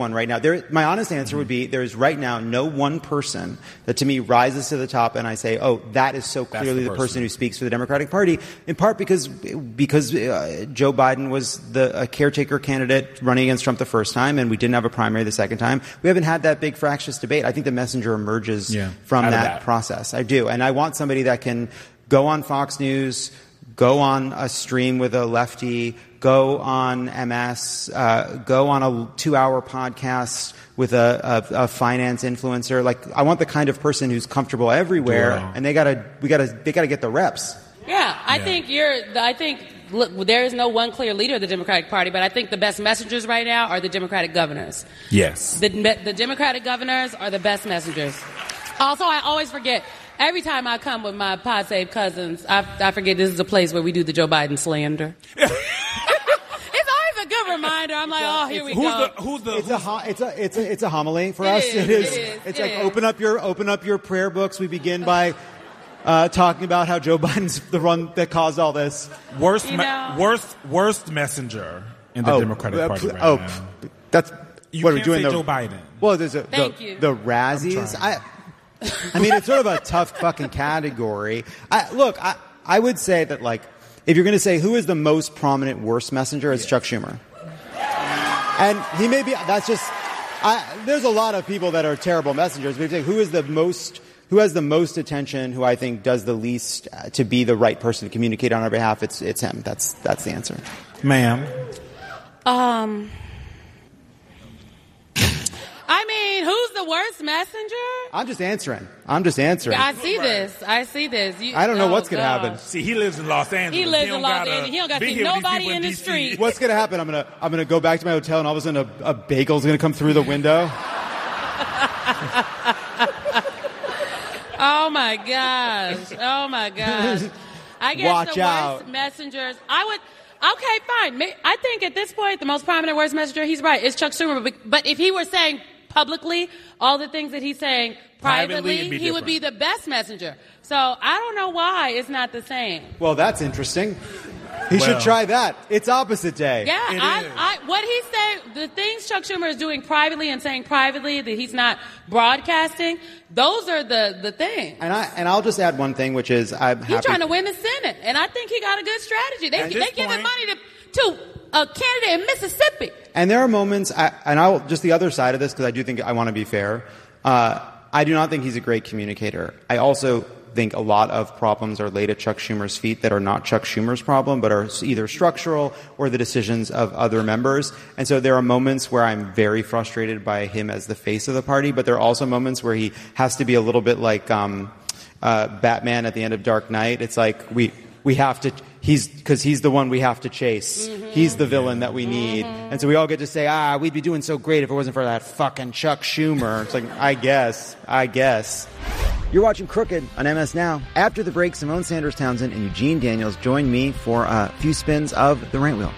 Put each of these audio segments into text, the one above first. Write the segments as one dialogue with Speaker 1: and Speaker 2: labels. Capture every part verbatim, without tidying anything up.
Speaker 1: one right now. There, my honest answer would be there is right now no one person that to me rises to the top and I say, oh, that is so clearly the, the person. person who speaks for the Democratic Party, in part because because uh, Joe Biden was the a caretaker candidate running against Trump the first time, and we didn't have a primary the second time. We haven't had that big fractious debate. I think the messenger emerges yeah, from that, that process. I do. And I want somebody that can go on Fox News, go on a stream with a lefty, go on M S, uh, go on a two-hour podcast with a, a, a finance influencer. Like, I want the kind of person who's comfortable everywhere, wow. and they gotta, we gotta, they gotta get the reps.
Speaker 2: Yeah, I
Speaker 3: yeah.
Speaker 2: think you're. I think look, there is no one clear leader of the Democratic Party, but I think the best messengers right now are the Democratic governors.
Speaker 3: Yes,
Speaker 2: the the Democratic governors are the best messengers. Also, I always forget. Every time I come with my Pod Save cousins, I, I forget this is a place where we do the Joe Biden slander. It's always a good reminder. I'm like, oh, here we
Speaker 3: who's
Speaker 2: go.
Speaker 3: The, who's the?
Speaker 1: It's
Speaker 3: who's
Speaker 1: a ho- it's a it's a it's a homily for
Speaker 2: it
Speaker 1: us.
Speaker 2: Is,
Speaker 1: it is.
Speaker 2: It is
Speaker 1: It's
Speaker 2: it
Speaker 1: like
Speaker 2: is.
Speaker 1: open up your open up your prayer books. We begin by uh, talking about how Joe Biden's the one that caused all this.
Speaker 3: Worst
Speaker 2: you know,
Speaker 3: me- worst worst messenger in the
Speaker 1: oh,
Speaker 3: Democratic
Speaker 1: uh,
Speaker 3: Party. Right
Speaker 1: oh,
Speaker 3: now.
Speaker 1: that's
Speaker 3: you
Speaker 1: what
Speaker 3: can't
Speaker 1: we're doing.
Speaker 3: say
Speaker 1: The,
Speaker 3: Joe Biden.
Speaker 1: Well, there's a
Speaker 2: Thank
Speaker 1: the,
Speaker 2: you.
Speaker 1: the Razzies. I. I mean, it's sort of a tough fucking category. I, look, I, I would say that, like, if you're going to say who is the most prominent worst messenger, it's yeah. Chuck Schumer. And he may be, that's just, I, there's a lot of people that are terrible messengers, but if you say who is the most, who has the most attention, who I think does the least uh, to be the right person to communicate on our behalf, it's, it's him. That's, that's the answer.
Speaker 3: Ma'am.
Speaker 2: Um... I mean, who's the worst messenger?
Speaker 1: I'm just answering. I'm just answering.
Speaker 2: I see this. I see this. You,
Speaker 1: I don't know
Speaker 2: oh,
Speaker 1: what's going to happen.
Speaker 3: See, he lives in Los Angeles.
Speaker 2: He lives
Speaker 3: he
Speaker 2: in Los Angeles. He don't got to see nobody in, in the street.
Speaker 1: What's going to happen? I'm going to I'm going to go back to my hotel, and all of a sudden a, a bagel's going to come through the window.
Speaker 2: Oh my gosh! Oh my gosh! I guess
Speaker 1: Watch
Speaker 2: the worst
Speaker 1: out.
Speaker 2: messengers. I would. Okay, fine. I think at this point, the most prominent worst messenger, he's right, is Chuck Schumer. But if he were saying publicly all the things that he's saying privately,
Speaker 3: privately
Speaker 2: he would be the best messenger. So I don't know why it's not the same.
Speaker 1: Well, that's interesting. He
Speaker 3: well,
Speaker 1: should try that. It's opposite day.
Speaker 2: Yeah,
Speaker 3: it
Speaker 2: I,
Speaker 3: is.
Speaker 2: I, what he's saying, the things Chuck Schumer is doing privately and saying privately that he's not broadcasting, those are the, the things.
Speaker 1: And I and I'll just add one thing, which is I'm happy.
Speaker 2: He's trying to win the Senate, and I think he got a good strategy. They
Speaker 3: At
Speaker 2: they
Speaker 3: this
Speaker 2: giving
Speaker 3: point-
Speaker 2: money to to a candidate in Mississippi.
Speaker 1: And there are moments, I, and I'll just the other side of this because I do think I want to be fair. Uh, I do not think he's a great communicator. I also think a lot of problems are laid at Chuck Schumer's feet that are not Chuck Schumer's problem, but are either structural or the decisions of other members. And so there are moments where I'm very frustrated by him as the face of the party, but there are also moments where he has to be a little bit like um, uh, Batman at the end of Dark Knight. It's like we we have to. He's because he's the one we have to chase. Mm-hmm. He's the villain that we need. Mm-hmm. And so we all get to say, ah, we'd be doing so great if it wasn't for that fucking Chuck Schumer. It's like, I guess, I guess. You're watching Crooked on M S Now. After the break, Simone Sanders-Townsend and Eugene Daniels join me for a few spins of the Rant Wheel.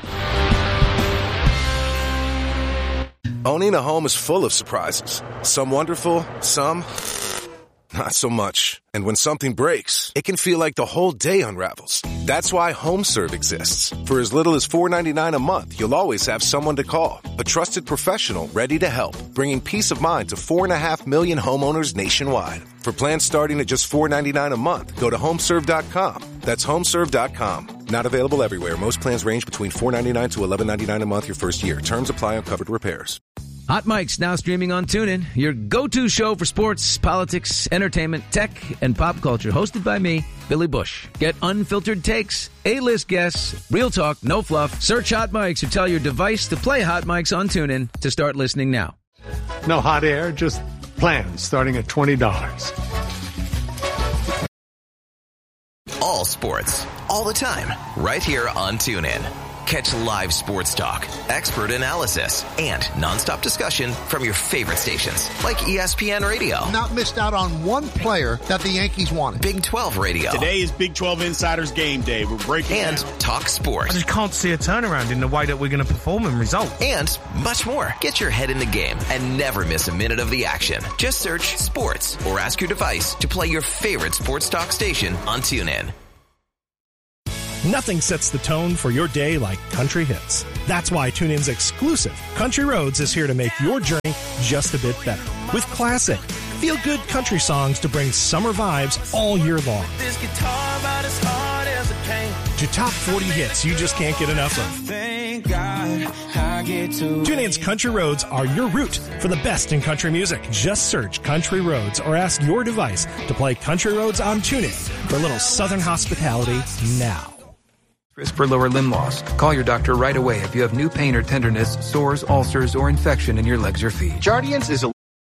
Speaker 4: Owning a home is full of surprises. Some wonderful, some not so much. And when something breaks, it can feel like the whole day unravels. That's why HomeServe exists. For as little as four dollars and ninety-nine cents a month, you'll always have someone to call. A trusted professional ready to help, bringing peace of mind to four and a half million homeowners nationwide. For plans starting at just four dollars and ninety-nine cents a month, go to homeserve dot com. That's homeserve dot com. Not available everywhere. Most plans range between four dollars and ninety-nine cents to eleven dollars and ninety-nine cents a month your first year. Terms apply on covered repairs.
Speaker 5: Hot Mic's now streaming on TuneIn, your go-to show for sports, politics, entertainment, tech, and pop culture. Hosted by me, Billy Bush. Get unfiltered takes, A-list guests, real talk, no fluff. Search Hot Mics or tell your device to play Hot Mics on TuneIn to start listening now.
Speaker 6: No hot air, just plans starting at twenty dollars.
Speaker 7: All sports, all the time, right here on TuneIn. Catch live sports talk, expert analysis, and nonstop discussion from your favorite stations like E S P N Radio.
Speaker 8: Not missed out on one player that the Yankees wanted.
Speaker 7: Big twelve Radio.
Speaker 9: Today is Big twelve Insiders Game Day. We're breaking
Speaker 7: And
Speaker 9: down.
Speaker 7: Talk Sports.
Speaker 10: I just can't see a turnaround in the way that we're going to perform in results.
Speaker 7: And much more. Get your head in the game and never miss a minute of the action. Just search sports or ask your device to play your favorite sports talk station on TuneIn.
Speaker 11: Nothing sets the tone for your day like country hits. That's why TuneIn's exclusive Country Roads is here to make your journey just a bit better. With classic, feel-good country songs to bring summer vibes all year long.
Speaker 12: This guitar about as hard as it can.
Speaker 11: To top forty hits you just can't get enough of.
Speaker 12: Thank God I get to
Speaker 11: TuneIn's Country Roads are your route for the best in country music. Just search Country Roads or ask your device to play Country Roads on TuneIn for a little Southern hospitality now.
Speaker 13: For lower limb loss. Call your doctor right away if you have new pain or tenderness, sores, ulcers, or infection in your legs or feet.
Speaker 11: Jardiance is a...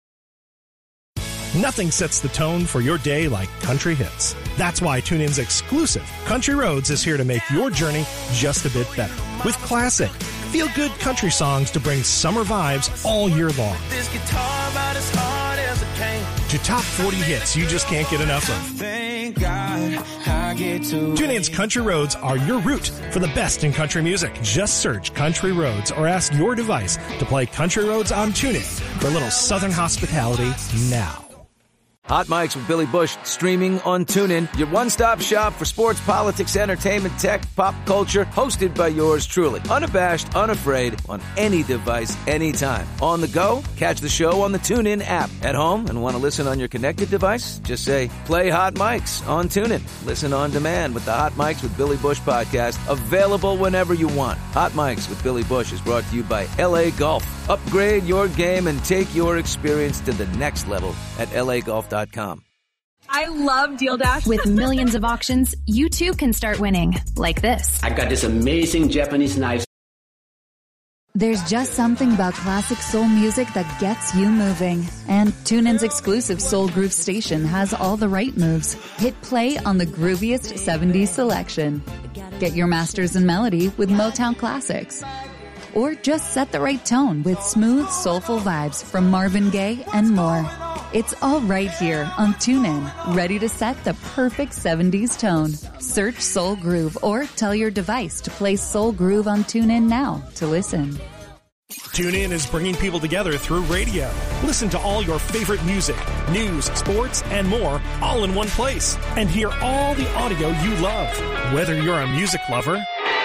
Speaker 11: Nothing sets the tone for your day like country hits. That's why TuneIn's exclusive Country Roads is here to make your journey just a bit better. With classic, feel-good country songs to bring summer vibes all year long.
Speaker 12: This guitar about as hard as it can.
Speaker 11: To top forty hits you just can't get enough of.
Speaker 12: Thank God I get to
Speaker 11: TuneIn's Country Roads are your route for the best in country music. Just search Country Roads or ask your device to play Country Roads on TuneIn for a little Southern hospitality now.
Speaker 5: Hot Mics with Billy Bush, streaming on TuneIn, your one-stop shop for sports, politics, entertainment, tech, pop culture, hosted by yours truly. Unabashed, unafraid, on any device, anytime. On the go? Catch the show on the TuneIn app. At home and want to listen on your connected device? Just say, play Hot Mics on TuneIn. Listen on demand with the Hot Mics with Billy Bush podcast, available whenever you want. Hot Mics with Billy Bush is brought to you by L A Golf. Upgrade your game and take your experience to the next level at L A golf dot com.
Speaker 14: I love Deal Dash. With millions of auctions, you too can start winning. Like this.
Speaker 15: I got this amazing Japanese knife.
Speaker 16: There's just something about classic soul music that gets you moving. And TuneIn's exclusive Soul Groove station has all the right moves. Hit play on the grooviest seventies selection. Get your masters in melody with Motown classics. Or just set the right tone with smooth, soulful vibes from Marvin Gaye and more. It's all right here on TuneIn, ready to set the perfect seventies tone. Search Soul Groove or tell your device to play Soul Groove on TuneIn now to listen.
Speaker 11: TuneIn is bringing people together through radio. Listen to all your favorite music, news, sports, and more all in one place. And hear all the audio you love. Whether you're a music lover,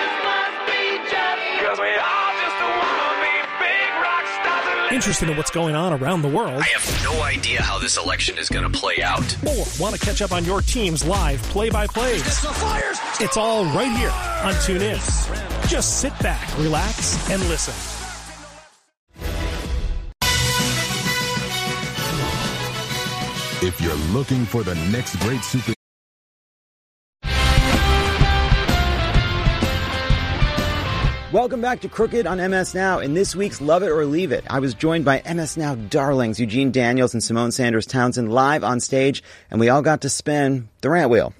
Speaker 11: interested in what's going on around the world,
Speaker 17: I have no idea how this election is going to play out,
Speaker 11: or want to catch up on your team's live play-by-plays, it's all right here on TuneIn. Just sit back, relax, and listen.
Speaker 18: If you're looking for the next great super...
Speaker 1: Welcome back to Crooked on M S Now. In this week's Love It or Leave It, I was joined by M S Now darlings Eugene Daniels and Simone Sanders Townsend live on stage, and we all got to spin the rant wheel.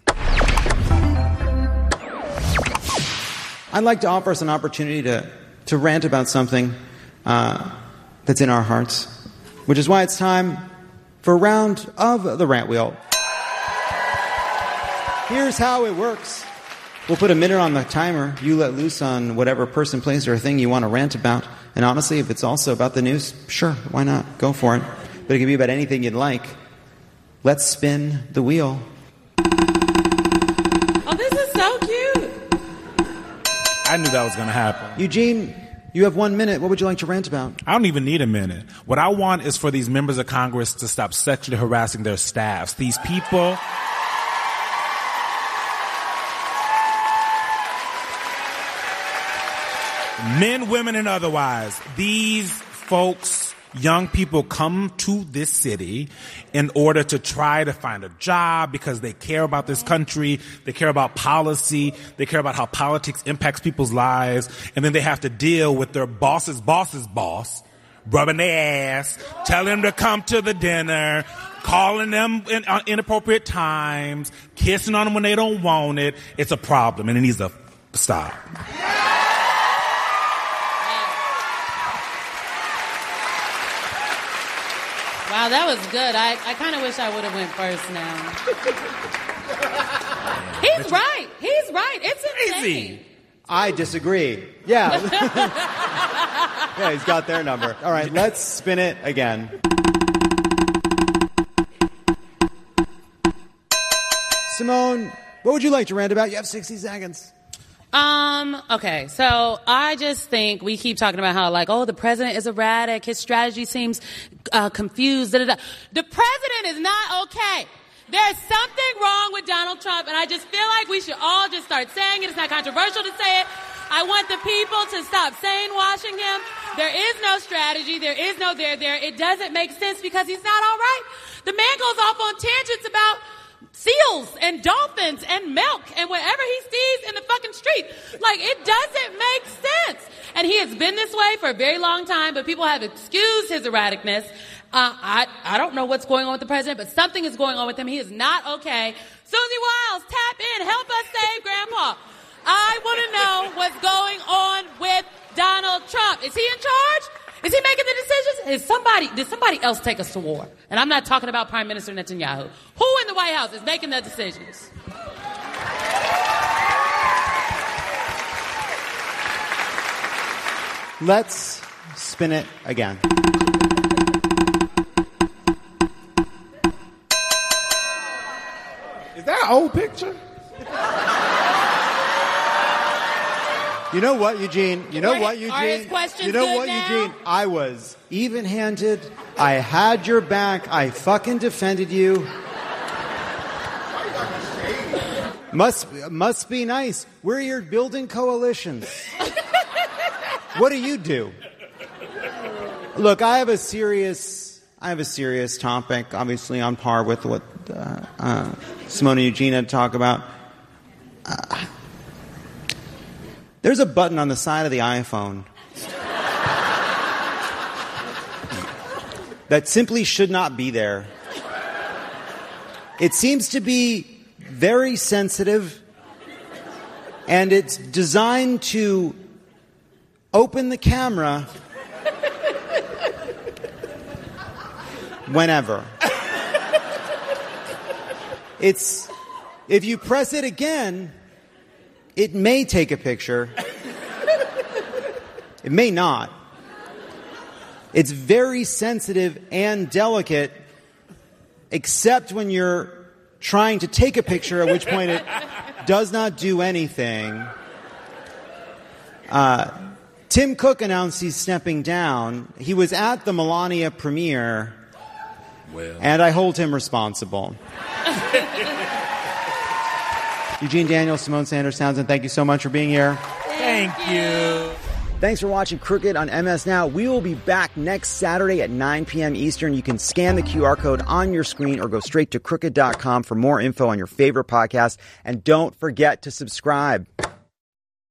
Speaker 1: I'd like to offer us an opportunity to, to rant about something uh, that's in our hearts, which is why it's time for a round of the rant wheel. Here's how it works. We'll put a minute on the timer. You let loose on whatever person, place, or thing you want to rant about. And honestly, if it's also about the news, sure, why not? Go for it. But it can be about anything you'd like. Let's spin the wheel.
Speaker 2: Oh, this is so cute.
Speaker 3: I knew that was going to happen.
Speaker 1: Eugene, you have one minute. What would you like to rant about?
Speaker 3: I don't even need a minute. What I want is for these members of Congress to stop sexually harassing their staffs. These people... Men, women, and otherwise, these folks, young people, come to this city in order to try to find a job because they care about this country, they care about policy, they care about how politics impacts people's lives, and then they have to deal with their boss's boss's boss, rubbing their ass, telling them to come to the dinner, calling them in uh, inappropriate times, kissing on them when they don't want it. It's a problem, and it needs to stop.
Speaker 2: Wow, that was good. I, I kind of wish I would have went first now. He's right. He's right. It's insane.
Speaker 1: I disagree. Yeah. Yeah, he's got their number. All right, let's spin it again. Simone, what would you like to rant about? You have sixty seconds.
Speaker 2: Um, okay, so I just think we keep talking about how, like, oh, the president is erratic, his strategy seems uh, confused, da-da-da. The president is not okay. There's something wrong with Donald Trump, and I just feel like we should all just start saying it. It's not controversial to say it. I want the people to stop saying washing him. There is no strategy. There is no there there. It doesn't make sense because he's not all right. The man goes off on tangents about seals and dolphins and milk and whatever he sees in the fucking street. Like, it doesn't make sense. And he has been this way for a very long time, but people have excused his erraticness. Uh, I, I don't know what's going on with the president, but something is going on with him. He is not okay. Susie Wiles, tap in. Help us save Grandpa. I want to know what's going on with Donald Trump. Is he in charge? Is he making the decisions? Is somebody, did somebody else take us to war? And I'm not talking about Prime Minister Netanyahu. Who in the White House is making the decisions?
Speaker 1: Let's spin it again.
Speaker 3: Is that an old picture?
Speaker 1: You know what, Eugene? You know
Speaker 2: Are-
Speaker 1: what,
Speaker 2: are
Speaker 1: Eugene?
Speaker 2: his questions
Speaker 1: You know
Speaker 2: good
Speaker 1: what,
Speaker 2: now?
Speaker 1: Eugene? I was even-handed. I had your back. I fucking defended you. Must must be nice. We're here building coalitions. What do you do? Look, I have a serious I have a serious topic, obviously on par with what uh, uh, Simone and Eugene had talk about. Uh, There's a button on the side of the iPhone that simply should not be there. It seems to be very sensitive, and it's designed to open the camera whenever. It's, if you press it again, it may take a picture. It may not. It's very sensitive and delicate, except when you're trying to take a picture, at which point it does not do anything. Uh, Tim Cook announced he's stepping down. He was at the Melania premiere, well. And I hold him responsible. Eugene Daniels, Simone Sanders Townsend, thank you so much for being here.
Speaker 3: Thank you.
Speaker 1: Thanks for watching Crooked on M S Now. We will be back next Saturday at nine p.m. Eastern. You can scan the Q R code on your screen or go straight to crooked dot com for more info on your favorite podcast. And don't forget to subscribe.